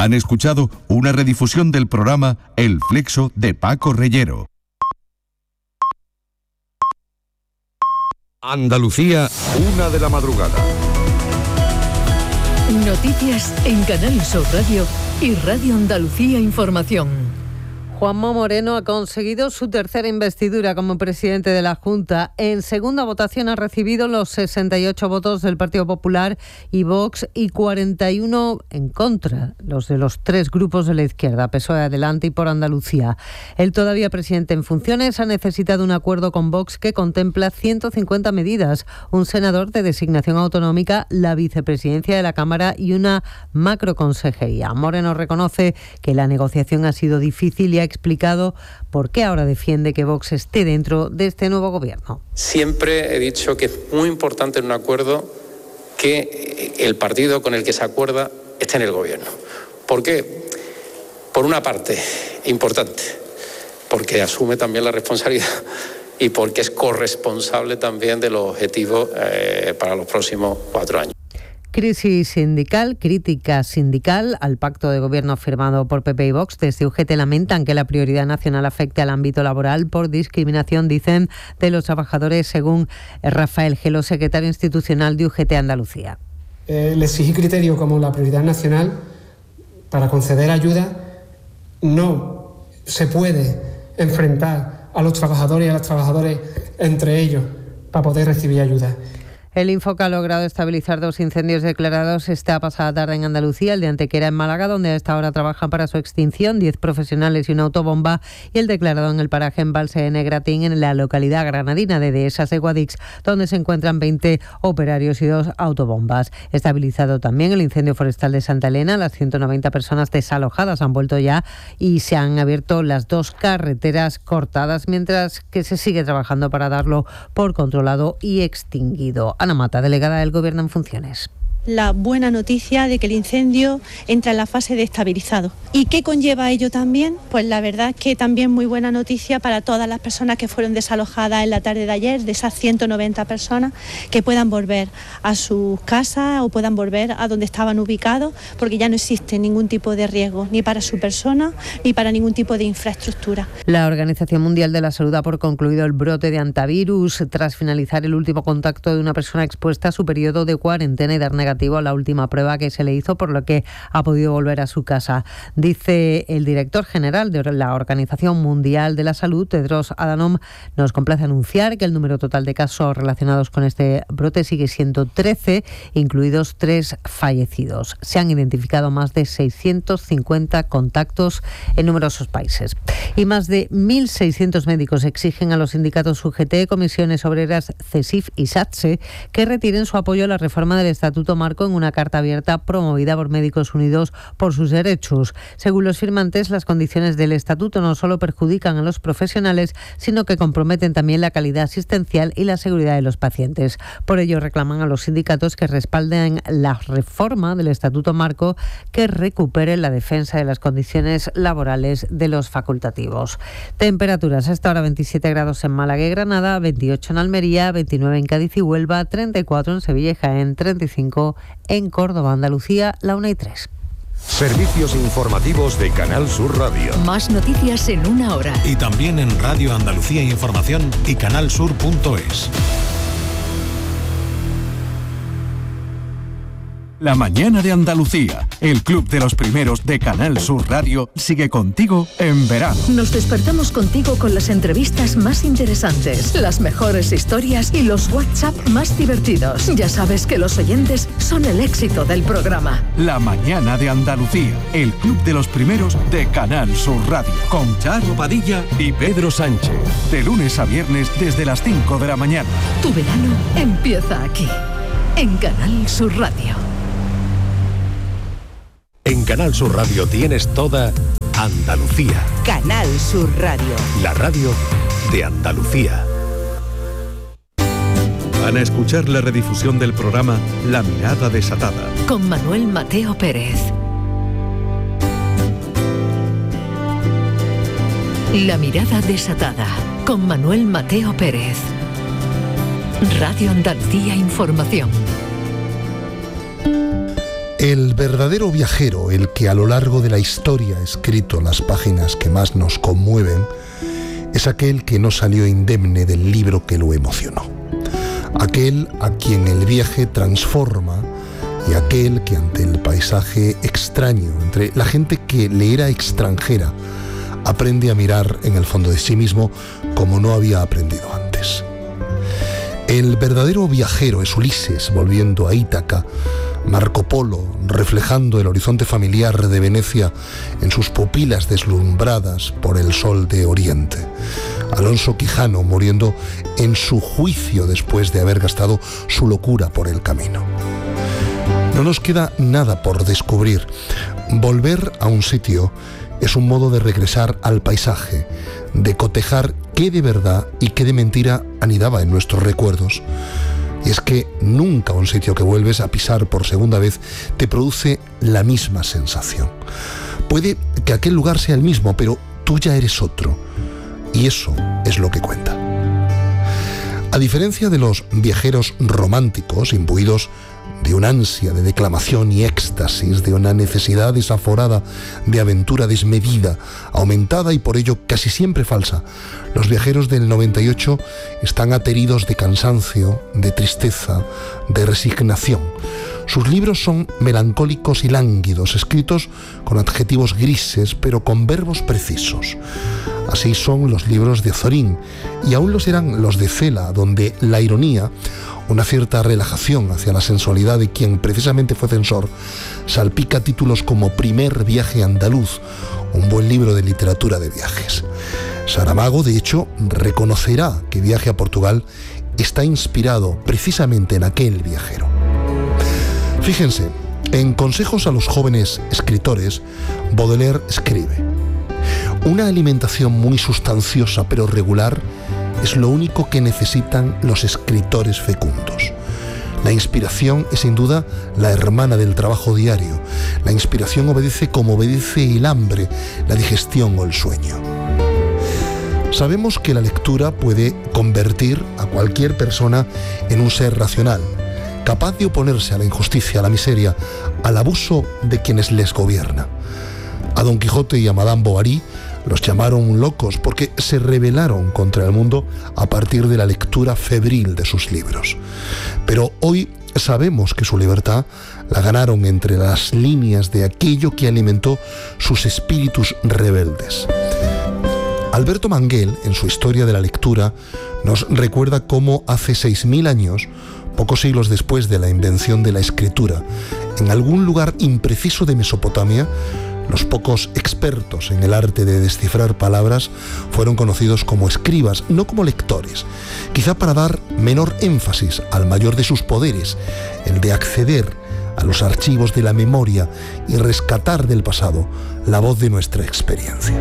Han escuchado una redifusión del programa El Flexo de Paco Reyero. Andalucía, 1 de la madrugada. Noticias en Canal Sur Radio y Radio Andalucía Información. Juanma Moreno ha conseguido su tercera investidura como presidente de la Junta. En segunda votación ha recibido los 68 votos del Partido Popular y Vox y 41 en contra, los de los 3 grupos de la izquierda, PSOE, Adelante y Por Andalucía. El todavía presidente en funciones ha necesitado un acuerdo con Vox que contempla 150 medidas, un senador de designación autonómica, la vicepresidencia de la Cámara y una macroconsejería. Moreno reconoce que la negociación ha sido difícil y ha explicado por qué ahora defiende que Vox esté dentro de este nuevo gobierno. Siempre he dicho que es muy importante en un acuerdo que el partido con el que se acuerda esté en el gobierno. ¿Por qué? Por una parte, importante, porque asume también la responsabilidad y porque es corresponsable también de los objetivos para los próximos 4 años. Crisis sindical, crítica sindical al pacto de gobierno firmado por PP y Vox. Desde UGT lamentan que la prioridad nacional afecte al ámbito laboral por discriminación, dicen, de los trabajadores, según Rafael Gelo, secretario institucional de UGT Andalucía. El exigir criterio como la prioridad nacional para conceder ayuda no se puede enfrentar a los trabajadores y a las trabajadoras entre ellos para poder recibir ayuda. El Infoca ha logrado estabilizar 2 incendios declarados esta pasada tarde en Andalucía, el de Antequera en Málaga, donde a esta hora trabajan para su extinción 10 profesionales y una autobomba, y el declarado en el paraje Embalse de Negratín, en la localidad granadina de Dehesas de Guadix, donde se encuentran 20 operarios y 2 autobombas. Estabilizado también el incendio forestal de Santa Elena. Las 190 personas desalojadas han vuelto ya y se han abierto las 2 carreteras cortadas, mientras que se sigue trabajando para darlo por controlado y extinguido. Ana Mata, delegada del Gobierno en funciones. La buena noticia de que el incendio entra en la fase de estabilizado. ¿Y qué conlleva ello también? Pues la verdad es que también muy buena noticia para todas las personas que fueron desalojadas en la tarde de ayer, de esas 190 personas, que puedan volver a sus casas o puedan volver a donde estaban ubicados, porque ya no existe ningún tipo de riesgo, ni para su persona, ni para ningún tipo de infraestructura. La Organización Mundial de la Salud da por concluido el brote de hantavirus tras finalizar el último contacto de una persona expuesta a su periodo de cuarentena y dar negativo a la última prueba que se le hizo, por lo que ha podido volver a su casa. Dice el director general de la Organización Mundial de la Salud, Tedros Adhanom, nos complace anunciar que el número total de casos relacionados con este brote sigue siendo 13, incluidos 3 fallecidos. Se han identificado más de 650 contactos en numerosos países. Y más de 1.600 médicos exigen a los sindicatos UGT, Comisiones Obreras, CESIF y SATSE que retiren su apoyo a la reforma del Estatuto Marco en una carta abierta promovida por Médicos Unidos por sus derechos. Según los firmantes, las condiciones del estatuto no solo perjudican a los profesionales, sino que comprometen también la calidad asistencial y la seguridad de los pacientes. Por ello, reclaman a los sindicatos que respalden la reforma del Estatuto Marco que recupere la defensa de las condiciones laborales de los facultativos. Temperaturas: hasta ahora 27 grados en Málaga y Granada, 28 en Almería, 29 en Cádiz y Huelva, 34 en Sevilla y Jaén, 35 en Córdoba, Andalucía, la 1:03. Servicios informativos de Canal Sur Radio. Más noticias en 1 hora. Y también en Radio Andalucía Información y canalsur.es. La mañana de Andalucía, el club de los primeros de Canal Sur Radio, sigue contigo en verano. Nos despertamos contigo con las entrevistas más interesantes, las mejores historias y los WhatsApp más divertidos. Ya sabes que los oyentes son el éxito del programa. La mañana de Andalucía, el club de los primeros de Canal Sur Radio, con Charo Padilla y Pedro Sánchez. De lunes a viernes desde las 5 de la mañana. Tu verano empieza aquí, en Canal Sur Radio. En Canal Sur Radio tienes toda Andalucía. Canal Sur Radio. La radio de Andalucía. Van a escuchar la redifusión del programa La Mirada Desatada. Con Manuel Mateo Pérez. La Mirada Desatada. Con Manuel Mateo Pérez. Radio Andalucía Información. El verdadero viajero, el que a lo largo de la historia ha escrito las páginas que más nos conmueven, es aquel que no salió indemne del libro que lo emocionó. Aquel a quien el viaje transforma y aquel que ante el paisaje extraño, entre la gente que le era extranjera, aprende a mirar en el fondo de sí mismo como no había aprendido antes. El verdadero viajero es Ulises volviendo a Ítaca, Marco Polo reflejando el horizonte familiar de Venecia en sus pupilas deslumbradas por el sol de Oriente, Alonso Quijano muriendo en su juicio después de haber gastado su locura por el camino. No nos queda nada por descubrir. Volver a un sitio es un modo de regresar al paisaje, de cotejar qué de verdad y qué de mentira anidaba en nuestros recuerdos. Y es que nunca un sitio que vuelves a pisar por segunda vez te produce la misma sensación. Puede que aquel lugar sea el mismo, pero tú ya eres otro. Y eso es lo que cuenta. A diferencia de los viajeros románticos, imbuidos de una ansia de declamación y éxtasis, de una necesidad desaforada de aventura desmedida, aumentada y por ello casi siempre falsa, los viajeros del 98 están ateridos de cansancio, de tristeza, de resignación. Sus libros son melancólicos y lánguidos, escritos con adjetivos grises, pero con verbos precisos. Así son los libros de Zorín, y aún lo serán los de Cela, donde la ironía, una cierta relajación hacia la sensualidad de quien precisamente fue censor, salpica títulos como Primer viaje andaluz, un buen libro de literatura de viajes. Saramago, de hecho, reconocerá que Viaje a Portugal está inspirado precisamente en aquel viajero. Fíjense, en Consejos a los jóvenes escritores, Baudelaire escribe: una alimentación muy sustanciosa pero regular es lo único que necesitan los escritores fecundos. La inspiración es sin duda la hermana del trabajo diario. La inspiración obedece como obedece el hambre, la digestión o el sueño. Sabemos que la lectura puede convertir a cualquier persona en un ser racional, capaz de oponerse a la injusticia, a la miseria, al abuso de quienes les gobierna. A Don Quijote y a Madame Bovary los llamaron locos porque se rebelaron contra el mundo a partir de la lectura febril de sus libros. Pero hoy sabemos que su libertad la ganaron entre las líneas de aquello que alimentó sus espíritus rebeldes. Alberto Manguel, en su Historia de la Lectura, nos recuerda cómo hace 6.000 años, pocos siglos después de la invención de la escritura, en algún lugar impreciso de Mesopotamia, los pocos expertos en el arte de descifrar palabras fueron conocidos como escribas, no como lectores, quizá para dar menor énfasis al mayor de sus poderes, el de acceder a los archivos de la memoria y rescatar del pasado la voz de nuestra experiencia.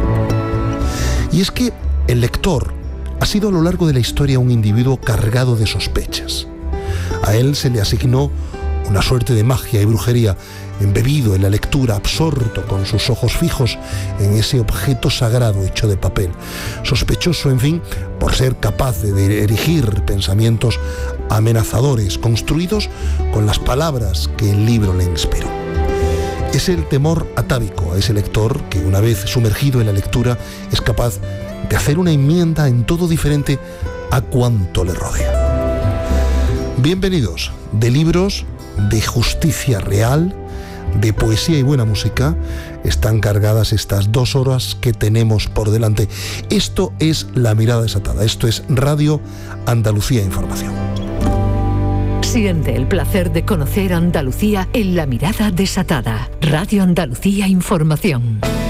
Y es que el lector ha sido a lo largo de la historia un individuo cargado de sospechas. A él se le asignó una suerte de magia y brujería, embebido en la lectura, absorto con sus ojos fijos en ese objeto sagrado hecho de papel, sospechoso, en fin, por ser capaz de erigir pensamientos amenazadores, construidos con las palabras que el libro le inspiró. Es el temor atávico a ese lector que, una vez sumergido en la lectura, es capaz de hacer una enmienda en todo diferente a cuanto le rodea. Bienvenidos. De libros, de justicia real, de poesía y buena música, están cargadas estas 2 horas que tenemos por delante. Esto es La Mirada Desatada. Esto es Radio Andalucía Información. Siente el placer de conocer Andalucía en La Mirada Desatada. Radio Andalucía Información.